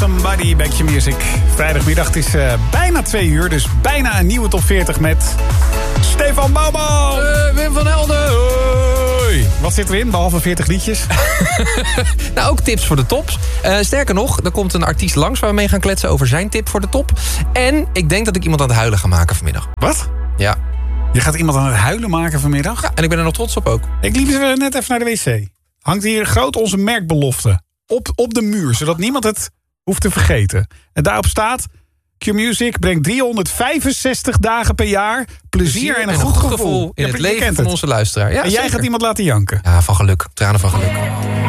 Somebody, Back Your Music. Vrijdagmiddag, het is bijna 2 uur, dus bijna een nieuwe top 40 met Stefan Bouwman. Wim van Helden. Hoi. Wat zit erin, behalve 40 liedjes? Nou, ook tips voor de tops. Sterker nog, er komt een artiest langs waar we mee gaan kletsen over zijn tip voor de top. En ik denk dat ik iemand aan het huilen ga maken vanmiddag. Wat? Ja. Je gaat iemand aan het huilen maken vanmiddag? Ja, en ik ben er nog trots op ook. Ik liep net even naar de wc. Hangt hier groot onze merkbelofte op de muur, zodat niemand het hoeft te vergeten. En daarop staat: Q-Music brengt 365 dagen per jaar plezier en een goed gevoel in het leven van onze luisteraar. Ja, en jij zeker. gaat iemand laten janken. Ja, van geluk. Tranen van geluk.